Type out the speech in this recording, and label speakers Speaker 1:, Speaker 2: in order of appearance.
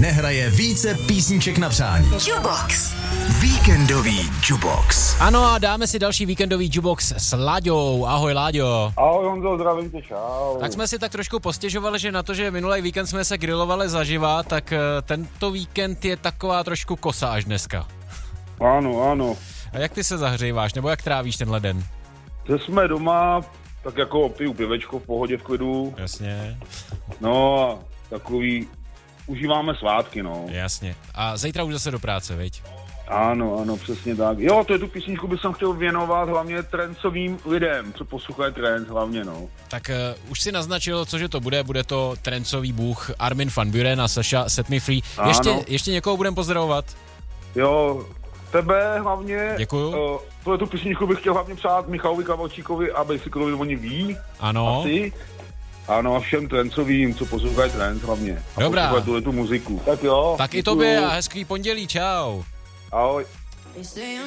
Speaker 1: nehraje více písniček na přání.
Speaker 2: Jukebox.
Speaker 1: Víkendový Jukebox.
Speaker 3: Ano a dáme si další víkendový Jukebox s Láďou. Ahoj Láďo.
Speaker 4: Ahoj Honzo, zdravím tě, čau.
Speaker 3: Tak jsme si tak trošku postěžovali, že na to, že minulý víkend jsme se grilovali zaživa, tak tento víkend je taková trošku kosa až dneska.
Speaker 4: Ano.
Speaker 3: A jak ty se zahříváš, nebo jak trávíš tenhle den?
Speaker 4: Že jsme doma, tak jako piju pivečko v pohodě, v klidu.
Speaker 3: Jasně.
Speaker 4: No a takový, užíváme svátky, no.
Speaker 3: Jasně. A zítra už zase do práce, viď?
Speaker 4: Ano, přesně tak. Jo, tu písničku bych chtěl věnovat hlavně trencovým lidem, co poslouchají trance hlavně, no.
Speaker 3: Tak už si naznačil, cože to bude to trencový bůh Armin van Buuren a Sasha Set Me Free. Ještě někoho budeme pozdravovat?
Speaker 4: Jo, tebe hlavně.
Speaker 3: Děkuju.
Speaker 4: Tu písničku bych chtěl hlavně přát Michalovi Kavalčíkovi a Basicalovi, oni ví.
Speaker 3: Ano.
Speaker 4: Asi. Ano, a všem trencovým, co poslouchají trance hlavně. A
Speaker 3: dobrá.
Speaker 4: poslouchají tu muziku. Tak jo.
Speaker 3: Tak děkuju. I tobě a hezký pondělí, čau.
Speaker 4: Ahoj.